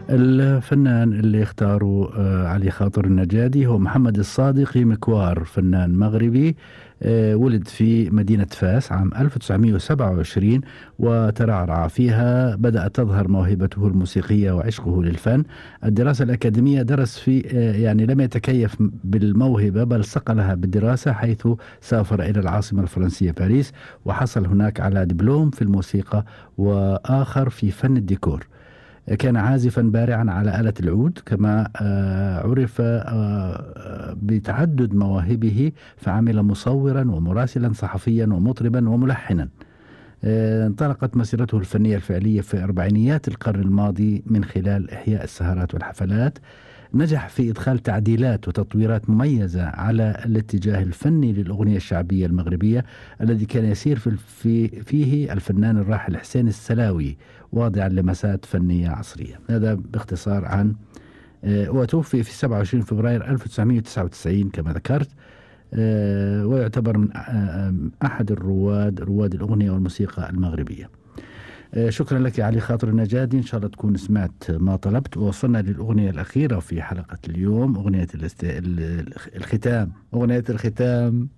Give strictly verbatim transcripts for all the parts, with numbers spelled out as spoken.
الفنان اللي اختاروا آه، علي خاطر النجادي هو محمد الصادقي مكوار، فنان مغربي. آه، ولد في مدينة فاس عام ألف وتسعمئة وسبعة وعشرين وترعرع فيها. بدأت تظهر موهبته الموسيقية وعشقه للفن. الدراسة الأكاديمية درس في آه، يعني لم يتكيف بالموهبة بل صقلها بالدراسة، حيث سافر إلى العاصمة الفرنسية باريس وحصل هناك على دبلوم في الموسيقى وآخر في فن الديكور. كان عازفا بارعا على آلة العود، كما آه، عرف آه، بتعدد مواهبه، فعمل مصورا ومراسلا صحفيا ومطربا وملحنا. آه، انطلقت مسيرته الفنية الفعلية في أربعينيات القرن الماضي من خلال إحياء السهرات والحفلات. نجح في إدخال تعديلات وتطويرات مميزة على الاتجاه الفني للأغنية الشعبية المغربية الذي كان يسير في في فيه الفنان الراحل حسين السلاوي، واضعا لمسات فنية عصرية. هذا باختصار عن آه، وتوفي في سبعة وعشرين فبراير ألف وتسعمئة وتسعة وتسعين كما ذكرت. آه، ويعتبر من آه، أحد الرواد رواد الأغنية والموسيقى المغربية. آه، شكرا لك يا علي خاطر النجادي، إن شاء الله تكون سمعت ما طلبت. ووصلنا للأغنية الأخيرة في حلقة اليوم، أغنية الاست... ال- الختام، أغنية الختام.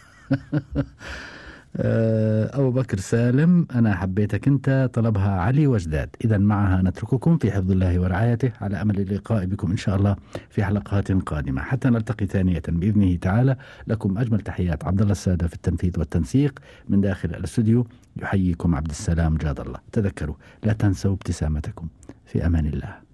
آه، أبو بكر سالم، أنا حبيتك أنت، طلبها علي وجداد. إذا معها نترككم في حفظ الله ورعايته، على أمل اللقاء بكم إن شاء الله في حلقات قادمة حتى نلتقي ثانية بإذنه تعالى. لكم أجمل تحيات عبد الله السادة في التنفيذ والتنسيق من داخل الاستوديو. يحييكم عبد السلام جاد الله. تذكروا لا تنسوا ابتسامتكم. في أمان الله.